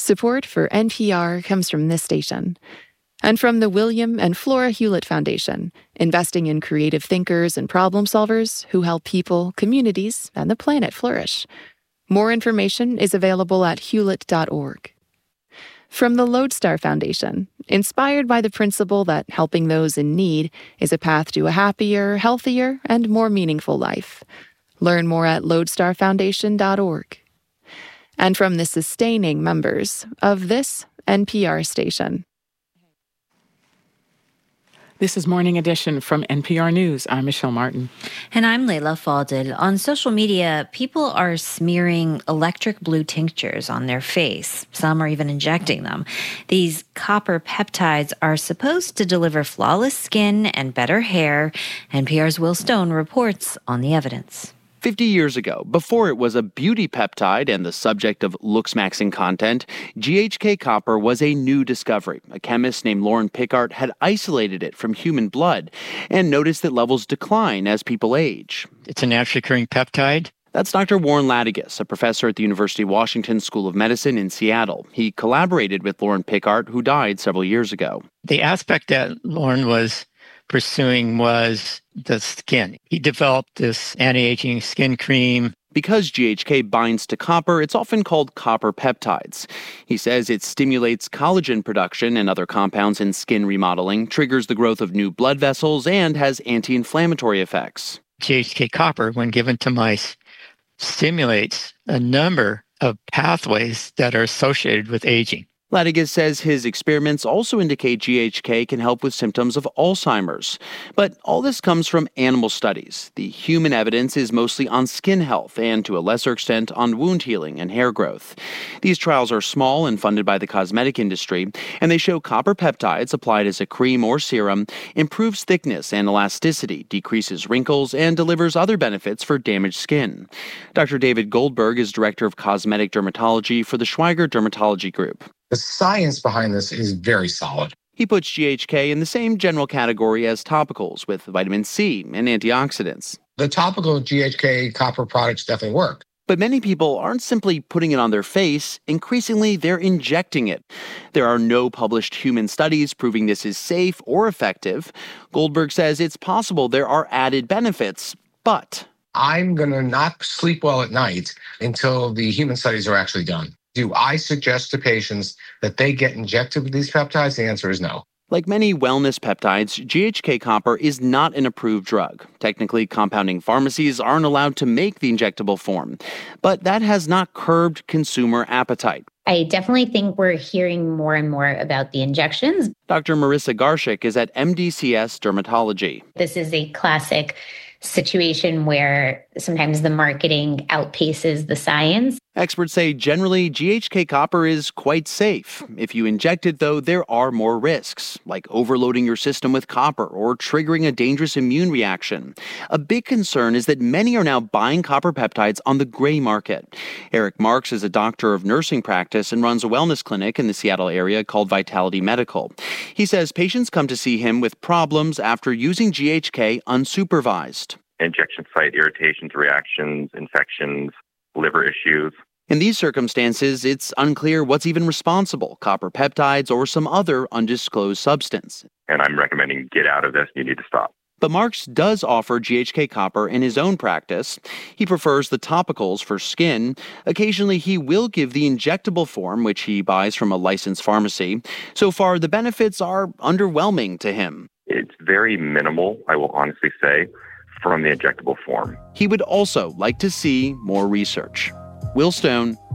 Support for NPR comes from this station and from the William and Flora Hewlett Foundation, investing in creative thinkers and problem solvers who help people, communities, and the planet flourish. More information is available at hewlett.org. From the Lodestar Foundation, inspired by the principle that helping those in need is a path to a happier, healthier, and more meaningful life. Learn more at lodestarfoundation.org. And from the sustaining members of this NPR station. This is Morning Edition from NPR News. I'm Michelle Martin. And I'm Leila Fadel. On social media, people are smearing electric blue tinctures on their face. Some are even injecting them. These copper peptides are supposed to deliver flawless skin and better hair. NPR's Will Stone reports on the evidence. 50 years ago, before it was a beauty peptide and the subject of looks-maxing content, GHK copper was a new discovery. A chemist named Lauren Pickart had isolated it from human blood and noticed that levels decline as people age. It's a naturally occurring peptide. That's Dr. Warren Ladigas, a professor at the University of Washington School of Medicine in Seattle. He collaborated with Lauren Pickart, who died several years ago. The aspect that Lauren was pursuing was the skin. He developed this anti-aging skin cream. Because GHK binds to copper, it's often called copper peptides. He says it stimulates collagen production and other compounds in skin remodeling, triggers the growth of new blood vessels, and has anti-inflammatory effects. GHK copper, when given to mice, stimulates a number of pathways that are associated with aging. Ladigas says his experiments also indicate GHK can help with symptoms of Alzheimer's. But all this comes from animal studies. The human evidence is mostly on skin health and, to a lesser extent, on wound healing and hair growth. These trials are small and funded by the cosmetic industry, and they show copper peptides applied as a cream or serum improves thickness and elasticity, decreases wrinkles, and delivers other benefits for damaged skin. Dr. David Goldberg is director of cosmetic dermatology for the Schweiger Dermatology Group. The science behind this is very solid. He puts GHK in the same general category as topicals with vitamin C and antioxidants. The topical GHK copper products definitely work. But many people aren't simply putting it on their face. Increasingly, they're injecting it. There are no published human studies proving this is safe or effective. Goldberg says it's possible there are added benefits, but I'm going to not sleep well at night until the human studies are actually done. Do I suggest to patients that they get injected with these peptides? The answer is no. Like many wellness peptides, GHK copper is not an approved drug. Technically, compounding pharmacies aren't allowed to make the injectable form, but that has not curbed consumer appetite. I definitely think we're hearing more and more about the injections. Dr. Marissa Garshik is at MDCS Dermatology. This is a classic situation where sometimes the marketing outpaces the science. Experts say generally GHK copper is quite safe. If you inject it, though, there are more risks, like overloading your system with copper or triggering a dangerous immune reaction. A big concern is that many are now buying copper peptides on the gray market. Eric Marks is a doctor of nursing practice and runs a wellness clinic in the Seattle area called Vitality Medical. He says patients come to see him with problems after using GHK unsupervised. Injection site irritations, reactions, infections, liver issues. In these circumstances, it's unclear what's even responsible, copper peptides or some other undisclosed substance. And I'm recommending get out of this. You need to stop. But Marks does offer GHK copper in his own practice. He prefers the topicals for skin. Occasionally, he will give the injectable form, which he buys from a licensed pharmacy. So far, the benefits are underwhelming to him. It's very minimal, I will honestly say, from the injectable form. He would also like to see more research. Will Stone,